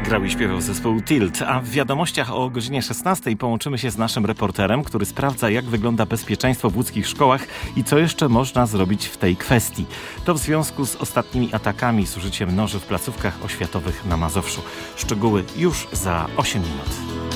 Grał i śpiewał zespołu Tilt, a w wiadomościach o godzinie 16 połączymy się z naszym reporterem, który sprawdza, jak wygląda bezpieczeństwo w łódzkich szkołach i co jeszcze można zrobić w tej kwestii. To w związku z ostatnimi atakami z użyciem noży w placówkach oświatowych na Mazowszu. Szczegóły już za 8 minut.